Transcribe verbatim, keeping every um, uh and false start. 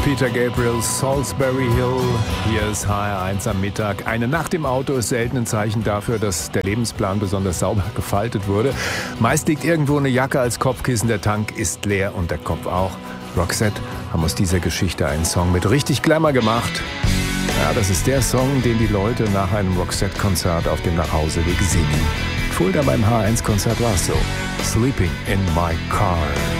Peter Gabriel, Salisbury Hill. Hier ist H R eins am Mittag. Eine Nacht im Auto ist selten ein Zeichen dafür, dass der Lebensplan besonders sauber gefaltet wurde. Meist liegt irgendwo eine Jacke als Kopfkissen, der Tank ist leer und der Kopf auch. Roxette haben aus dieser Geschichte einen Song mit richtig Glamour gemacht. Ja, das ist der Song, den die Leute nach einem Roxette-Konzert auf dem Nachhauseweg singen. Fulda beim H eins Konzert war es so. Sleeping in my car.